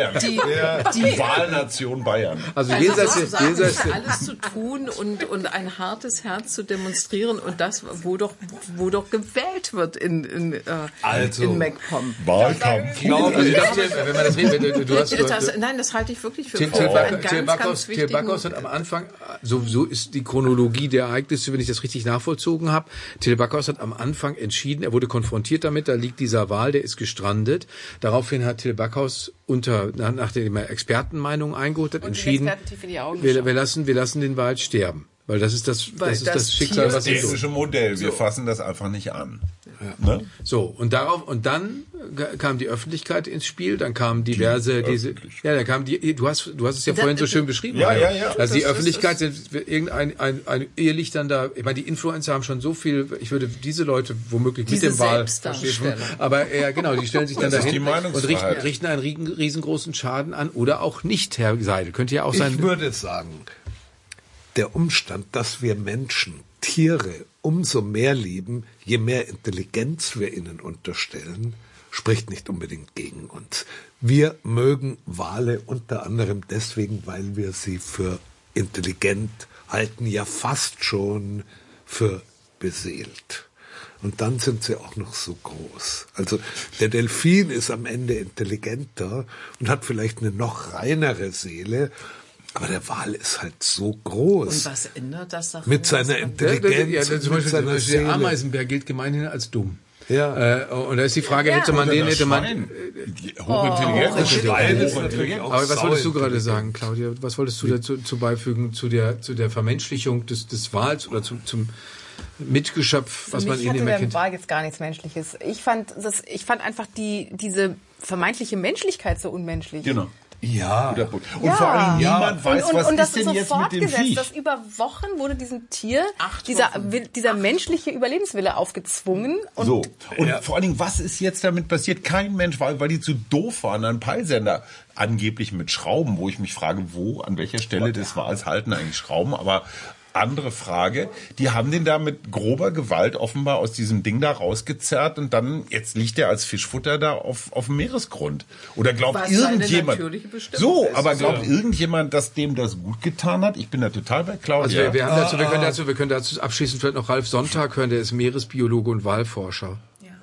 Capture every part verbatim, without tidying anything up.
Bayern. Die, ja. die Wahlnation Bayern. Also, also jenseits, jenseits alles zu tun und, und ein hartes Herz zu demonstrieren und das, wo doch, wo doch gewählt wird in, in, äh, also, in MacPom. Wahlkampf. Genau, also ich dachte, wenn man das redet, du, du hast... Du, das, nein, das halte ich wirklich für, Til, für Til, einen Til, ganz, Backhaus, ganz wichtigen... Til Backhaus hat am Anfang, so, so ist die Chronologie der Ereignisse, wenn ich das richtig nachvollzogen habe, Til Backhaus hat am Anfang entschieden, er wurde konfrontiert damit, da liegt dieser Wal, der ist gestrandet. Daraufhin hat Til Backhaus unter, nach, nachdem er Expertenmeinungen eingeholt hat, entschieden, wir, wir, lassen, wir lassen den Wal sterben. Weil das ist das, das, ist das, das Schicksal, was das dänische Modell. Wir so. fassen das einfach nicht an. Ja. Ne? So, und darauf, und dann kam die Öffentlichkeit ins Spiel, dann kamen diverse, die diese, ja, dann kam die, du hast, du hast es ja vorhin so schön beschrieben. Ja, ja, ja. Also das, die Öffentlicht sind irgendein, ein, ein Irrlicht dann da, ich meine, die Influencer haben schon so viel, ich würde diese Leute womöglich diese mit dem Wahl, aber ja, genau, die stellen sich dann dahin und richten, richten einen riesengroßen Schaden an oder auch nicht, Herr Seidel, könnte ja auch sein. Ich würde sagen, der Umstand, dass wir Menschen Tiere umso mehr lieben, je mehr Intelligenz wir ihnen unterstellen, spricht nicht unbedingt gegen uns. Wir mögen Wale unter anderem deswegen, weil wir sie für intelligent halten, ja fast schon für beseelt. Und dann sind sie auch noch so groß. Also der Delfin ist am Ende intelligenter und hat vielleicht eine noch reinere Seele, aber der Wal ist halt so groß. Und was ändert das daran? Mit seiner Intelligenz. Ja, ja, zum Beispiel der Seele. Ameisenbär gilt gemeinhin als dumm. Ja. Äh, und da ist die Frage, ja. hätte man den, hätte man... Äh, hochintelligent. Oh, Schwein ist natürlich auch aber was wolltest du gerade sagen, Claudia? Was wolltest du dazu zu beifügen zu der, zu der Vermenschlichung des, des Wals oder zum, zum Mitgeschöpf, was man ihnen immer kennt? Der Wal jetzt gar nichts Menschliches. Ich fand, das, ich fand einfach die, diese vermeintliche Menschlichkeit so unmenschlich. Genau. Ja. Und ja. vor allem niemand ja. weiß, und, und, was und das ist denn so jetzt mit dem Viech? Das über Wochen wurde diesem Tier dieser, dieser menschliche Überlebenswille aufgezwungen. Und so. Und ja. vor allen Dingen, was ist jetzt damit passiert? Kein Mensch, weil, weil die zu doof waren, einen Peilsender angeblich mit Schrauben, wo ich mich frage, wo, an welcher Stelle des Wals halten eigentlich Schrauben, aber andere Frage, die haben den da mit grober Gewalt offenbar aus diesem Ding da rausgezerrt und dann, jetzt liegt er als Fischfutter da auf, auf dem Meeresgrund. Oder glaubt Was irgendjemand, so, ist, aber glaubt so. irgendjemand, dass dem das gut getan hat? Ich bin da total bei Claudia. Also wir, wir, haben dazu, wir, können dazu, wir können dazu abschließend vielleicht noch Ralf Sonntag hören, der ist Meeresbiologe und Walforscher.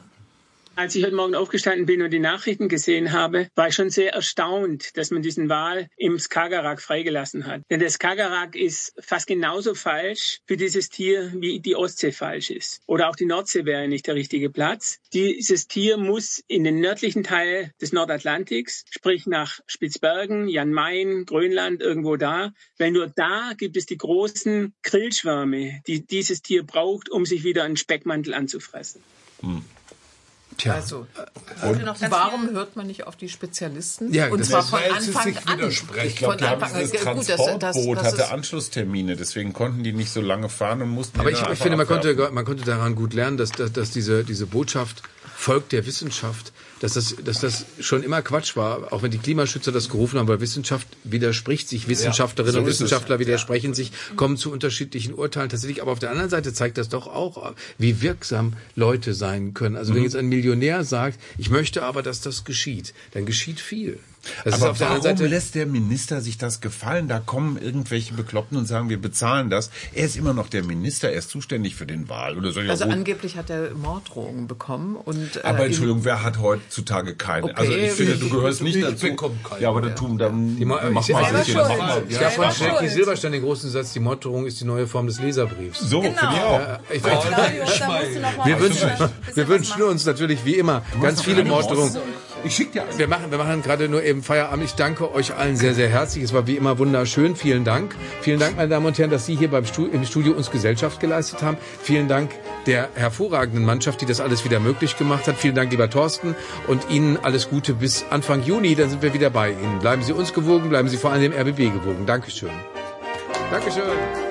Als ich heute Morgen aufgestanden bin und die Nachrichten gesehen habe, war ich schon sehr erstaunt, dass man diesen Wal im Skagerrak freigelassen hat. Denn der Skagerrak ist fast genauso falsch für dieses Tier, wie die Ostsee falsch ist. Oder auch die Nordsee wäre nicht der richtige Platz. Dieses Tier muss in den nördlichen Teil des Nordatlantiks, sprich nach Spitzbergen, Jan Mayen, Grönland, irgendwo da. Weil nur da gibt es die großen Grillschwärme, die dieses Tier braucht, um sich wieder einen Speckmantel anzufressen. Hm. Tja. Also, und warum hört man nicht auf die Spezialisten? Ja, und zwar von Anfang an. Ich glaube, die haben dieses Transportboot hatte Anschlusstermine, deswegen konnten die nicht so lange fahren und mussten. Aber ich, ich finde, man konnte, man konnte daran gut lernen, dass, dass, dass diese, diese Botschaft folgt der Wissenschaft, dass das, dass das schon immer Quatsch war, auch wenn die Klimaschützer das gerufen haben, weil Wissenschaft widerspricht sich, Wissenschaftlerinnen ja, so und Wissenschaftler es. widersprechen ja. sich, kommen zu unterschiedlichen Urteilen tatsächlich. Aber auf der anderen Seite zeigt das doch auch, wie wirksam Leute sein können. Also mhm. wenn jetzt ein Millionär sagt, ich möchte aber, dass das geschieht, dann geschieht viel. Das aber ist auf der warum Seite lässt der Minister sich das gefallen? Da kommen irgendwelche Bekloppten und sagen, wir bezahlen das. Er ist immer noch der Minister, er ist zuständig für den Wahl. Oder soll also ja angeblich hat er Morddrohungen bekommen. Und, äh, aber Entschuldigung, wer hat heutzutage keine? Okay, also ich finde, du gehörst nicht dazu. Ja, aber dann tun, dann die, mach ich, mal sicher. Mach mal. Es gab von Jackie Silberstein den großen Satz, die Morddrohung ist die neue Form des Leserbriefs. So, genau. Finde ich auch. Ja, ich oh, Claudio, wir wünschen, wir wünschen uns natürlich wie immer ganz viele Morddrohungen. Ich schick dir einen. Wir machen, wir machen gerade nur eben Feierabend. Ich danke euch allen sehr, sehr herzlich. Es war wie immer wunderschön. Vielen Dank. Vielen Dank, meine Damen und Herren, dass Sie hier beim Studio, im Studio uns Gesellschaft geleistet haben. Vielen Dank der hervorragenden Mannschaft, die das alles wieder möglich gemacht hat. Vielen Dank, lieber Thorsten. Und Ihnen alles Gute bis Anfang Juni. Dann sind wir wieder bei Ihnen. Bleiben Sie uns gewogen, bleiben Sie vor allem dem R B B gewogen. Dankeschön. Dankeschön.